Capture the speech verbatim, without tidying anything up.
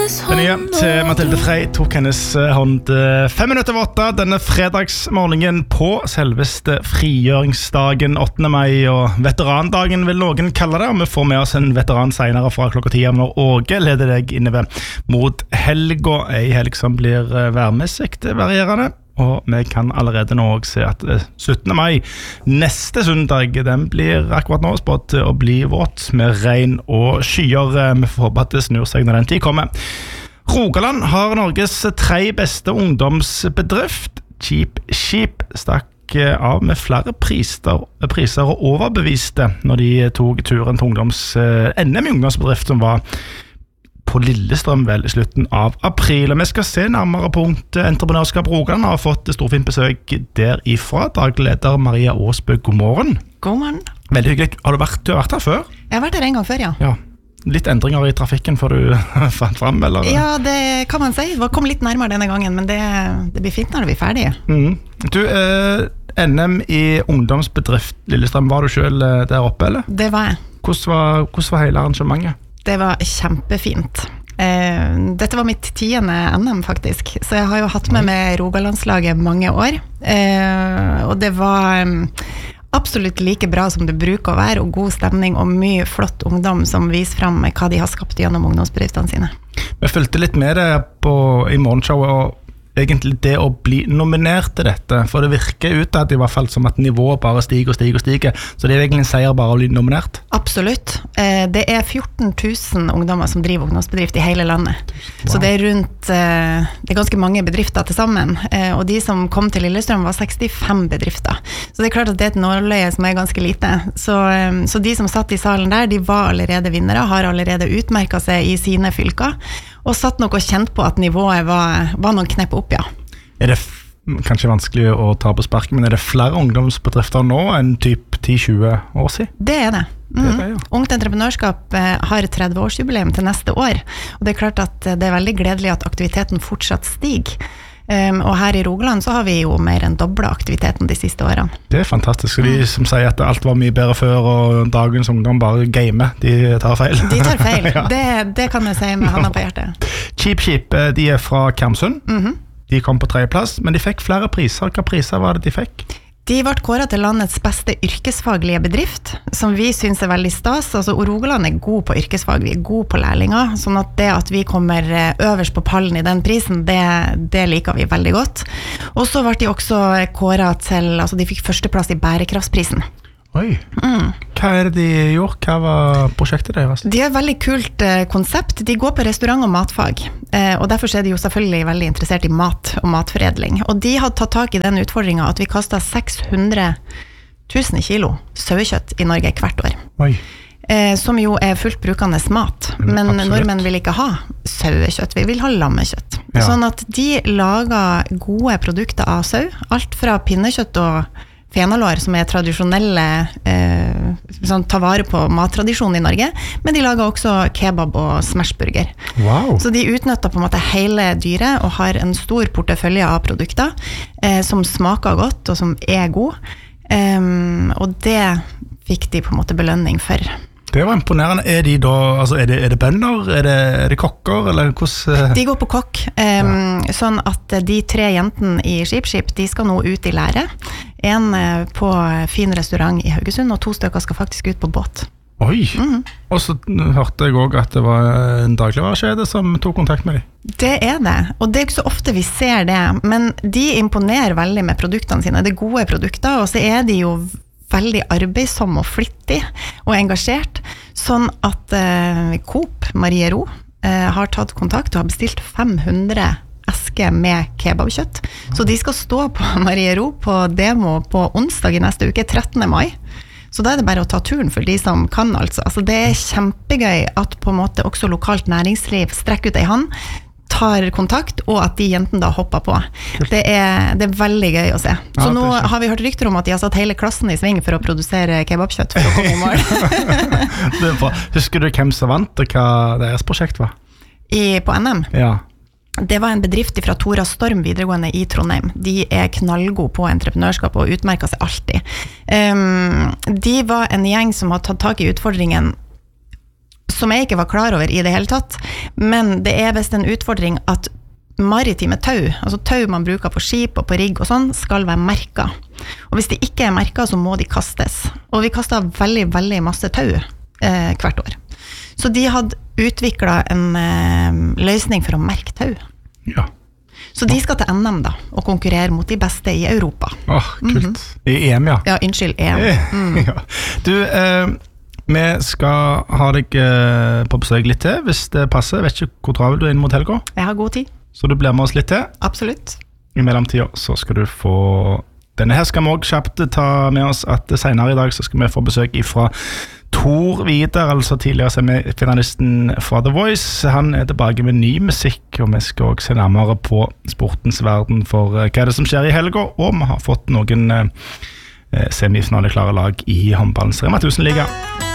Den nye til Mathilde Frey tok hennes hånd fem minutter over åtte denne fredagsmorgenen på selveste frigjøringsdagen åttende mai, og veterandagen vil noen kalle det, og vi får med oss en veteran senere fra klokka ti når Åge leder deg innover mot helga, ei helg som blir værmessig varierende. Og vi kan allerede nå også se at syttende mai, neste søndag, den blir akkurat nå spådd til å bli våt med regn og skyer. Vi får håpe at det snur seg når den tid kommer. Rogaland har Norges tre beste ungdomsbedrift. Cheap Sheep stakk av med flere priser, priser og overbeviste når de tok turen til ungdoms, N M i ungdomsbedrift som var på Lillestrøm vel i slutten av april. Og vi skal se nærmere på Entreprenørskap Rogaland har fått storfint besøk derifra. Daglig leder Maria Aasbø, god morgen. God morgen. Veldig hyggelig. Har du vært, du har vært her før? Jeg har vært her en gang før, ja. Ja. Litt endringer i trafikken før du fant frem, eller? Ja, det kan man si. Det kom litt nærmere denne gangen, men det, det blir fint når vi er ferdige. Mm. Du, eh, N M i ungdomsbedrift Lillestrøm, var du selv der oppe, eller? Det var jeg. Hvordan var, hvordan var hele arrangementet? Det var kjempefint. Eh, dette var mitt tiende N M faktisk, så jeg har jo hatt med med Rogalandslaget mange år. Eh, og det var um, absolutt like bra som det bruker å være, og god stemning og mye flott ungdom som viser frem hva de har skapt gjennom ungdomsbedriftene sine. Vi fulgte litt med det på, i morgenshowet, og egentlig det å bli nominert til dette, for det virker ut at i hvert fall som at nivået bare stiger og stiger og stiger, så det er egentlig en seier bare å bli nominert. Absolutt. Det er fjorten tusen ungdommer som driver ungdomsbedrift i hele landet. Wow. Så det er rundt, det er ganske mange bedrifter til sammen, og de som kom til Lillestrøm var sekstifem bedrifter. Så det er klart at det er et nåløye som er ganske lite. Så, så de som satt i salen der, de var allerede vinnere, har allerede utmerket seg i sine fylker, og satt nok og kjent på at nivået var, var noen knepp opp, ja. Er det f- kanskje vanskelig å ta på sparken, men er det flere ungdomsbedrifter nå enn typ ti til tjue år siden? Det er det. Mm. det, er det ja. Ungt entreprenørskap har tretti-årsjubileum til neste år, og det er klart at det er veldig gledelig at aktiviteten fortsatt stiger. Um, og her i Rogaland så har vi jo mer enn doblet aktiviteten de siste årene. Det er fantastisk, og de som sier at alt var mye bedre før og dagens ungdom bare gamer, de tar feil. De tar feil, ja. det, det kan jeg si med handa på hjertet. Cheap Sheep, de er fra Karmsund, mm-hmm. De kom på tredje plass, men de fikk flere priser. Hva priser var det de fikk? De ble kåret til landets beste yrkesfaglige bedrift, som vi synes er veldig stas. Altså, Rogaland er god på yrkesfag, vi er god på lærlinger, sånn at det at vi kommer øverst på pallen i den prisen, det, det liker vi veldig godt. Og så ble de også kåret til, altså de fikk førsteplass i bærekraftsprisen. Oi, mm. Hva er det de gjorde? Hva var prosjektet deres? De har et veldig kult eh, konsept. De går på restaurant- og matfag, eh, og derfor er de jo selvfølgelig veldig interessert i mat og matforedling. Og de hadde tatt tak i den utfordringen at vi kastet seks hundre tusen kilo sauekjøtt i Norge hvert år. Oi. Eh, som jo er fullt brukende mat, men Absolutt. Nordmenn vil ikke ha sauekjøtt, vi vil ha lammekjøtt. Ja. Sånn at de lager gode produkter av sau, alt fra pinnekjøtt og fenalår, som er tradisjonelle, eh, sånn, ta vare på mattradisjonen i Norge, men de lager også kebab og smashburger. Wow. Så de utnytter på en måte hele dyret og har en stor portefølje av produkter eh, som smaker godt og som er god. Um, og det fikk de på en måte belønning for. Det var imponerende. Er de da, altså er det, er det bønder? Er det, er det kokker? Eller hvordan? De går på kokk, um, ja. Sånn at de tre jentene i Cheap Sheep, de skal nå ut i lære. En på fin restaurant i Haugesund, og to stykker skal faktisk ut på båt. Oi! Mm. Og så hørte jeg også at det var en dagligvarekjede som tok kontakt med dem. Det er det, og det er ikke så ofte vi ser det, men de imponerer veldig med produktene sine. Det er gode produkter, og så er de jo veldig arbeidsom og flittig og engasjert, sånn at eh, Coop, Marie Ro, eh, har tatt kontakt og har bestilt fem hundre esker med kebabkjøtt. Så de skal stå på Marie Ro på demo på onsdag i neste uke, trettende mai. Så da er det bare å ta turen for de som kan, altså. Altså det er kjempegøy at på en måte også lokalt næringsliv strekker ut ei hånd, tar kontakt, og at de jentene da hopper på. Det er, det er veldig gøy å se. Så ja, nå har vi hørt rykter om at de har satt hele klassen i sving for å produsere kebabkjøtt for å komme i mål. Det er bra. Husker du hvem som vant, og hva deres prosjekt var? I, på N M? Ja. Det var en bedrift fra Tora Storm videregående i Trondheim. De er knallgode på entreprenørskap og utmerker seg alltid. Um, de var en gjeng som har tatt tak i utfordringen som jeg ikke var klar over i det hele tatt, men det er best en utfordring at maritime tau, altså tau man bruker på skip og på rigg og sånn, skal være merket. Og hvis de ikke er merket, så må de kastes. Og vi kastet veldig, veldig masse tau eh, hvert år. Så de hadde utviklet en eh, løsning for å merke tau. Ja. Så de skal til N M da, og konkurrere mot de beste i Europa. Åh, kult. Mm-hmm. I E M, ja. Ja, unnskyld, E M. Mm. Ja. Du, eh, vi skal ha deg eh, på besøk litt til, hvis det passer. Jeg vet ikke hvor travel du er inn mot helga. Jeg har god tid. Så du blir med oss litt til. Absolutt. I mellomtiden så skal du få... Denne her skal vi også kjapt ta med oss at senere i dag så skal vi få besøk ifra Tor Vidar, altså tidligere semifinalisten fra The Voice. Han er tilbake med ny musikk, og vi skal også se nærmere på sportens verden for hva er det som skjer i helga, og vi har fått noen eh, semifinaleklare lag i håndballens Rema tusen Liga.